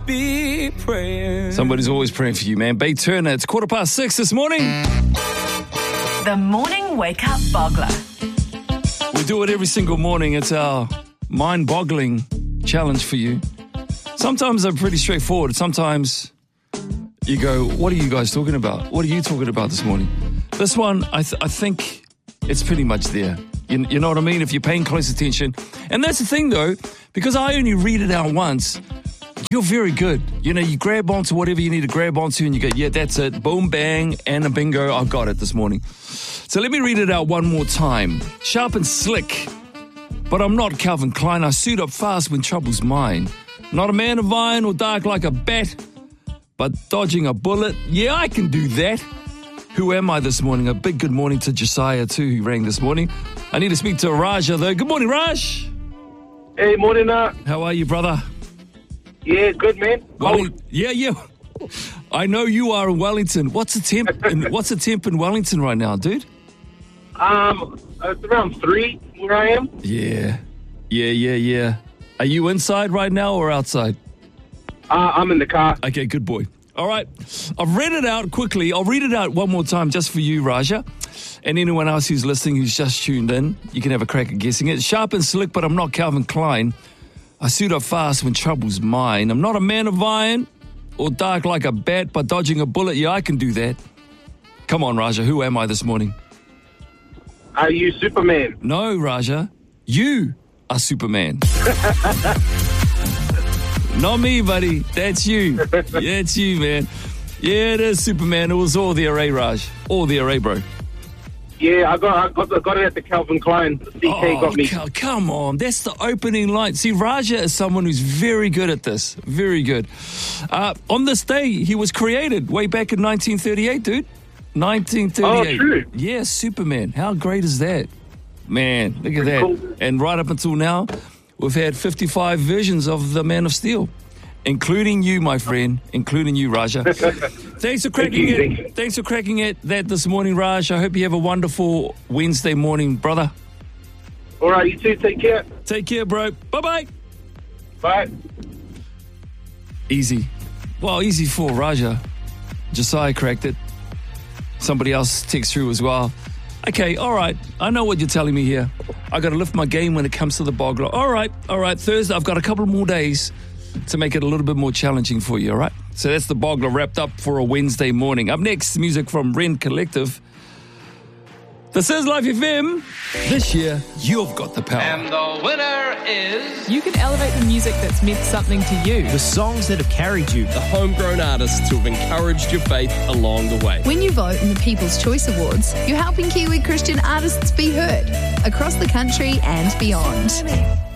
be praying. Somebody's always praying for you, man. Bay Turner, it's 6:15 this morning. The Morning Wake Up Boggler. We do it every single morning. It's our mind-boggling challenge for you. Sometimes they're pretty straightforward. Sometimes you go, what are you guys talking about? What are you talking about this morning? This one, I think it's pretty much there. You know what I mean? If you're paying close attention. And that's the thing, though, because I only read it out once, you're very good. You know, you grab onto whatever you need to grab onto and you go, yeah, that's it. Boom, bang, and a bingo. I got it this morning. So let me read it out one more time. Sharp and slick, but I'm not Calvin Klein. I suit up fast when trouble's mine. Not a man of iron or dark like a bat, but dodging a bullet. Yeah, I can do that. Who am I this morning? A big good morning to Josiah, too, who rang this morning. I need to speak to Raja, though. Good morning, Raj. Hey, morning. How are you, brother? Yeah, good, man. Yeah. I know you are in Wellington. What's the temp in Wellington right now, dude? It's around 3 where I am. Yeah. Are you inside right now or outside? I'm in the car. Okay, good boy. All right. I've read it out quickly. I'll read it out one more time just for you, Raja. And anyone else who's listening who's just tuned in, you can have a crack at guessing it. Sharp and slick, but I'm not Calvin Klein. I suit up fast when trouble's mine. I'm not a man of iron or dark like a bat, but dodging a bullet, yeah, I can do that. Come on, Raja, who am I this morning? Are you Superman? No, Raja. You are Superman. Not me, buddy. That's you. That's you, man. Yeah, it is Superman. It was all there, eh, Raj? All there, eh, bro? Yeah, I got it at the Calvin Klein. CK got me. Come on. That's the opening line. See, Raja is someone who's very good at this. Very good. On this day, he was created way back in 1938, dude. 1938. Oh, true. Yeah, Superman. How great is that? Man, look at that. Cool. And right up until now, we've had 55 versions of the Man of Steel, including you, my friend, including you, Raja. Thanks for cracking it. Thanks for cracking it that this morning, Raj. I hope you have a wonderful Wednesday morning, brother. All right, you too. Take care. Take care, bro. Bye-bye. Bye. Easy. Well, easy for Raja. Josiah cracked it. Somebody else texts through as well. Okay, all right. I know what you're telling me here. I got to lift my game when it comes to the boggler. All right. Thursday, I've got a couple more days to make it a little bit more challenging for you, all right? So that's the boggler wrapped up for a Wednesday morning. Up next, music from Ren Collective. This is Life FM. This year, you've got the power. And the winner is... You can elevate the music that's meant something to you. The songs that have carried you. The homegrown artists who have encouraged your faith along the way. When you vote in the People's Choice Awards, you're helping Kiwi Christian artists be heard across the country and beyond.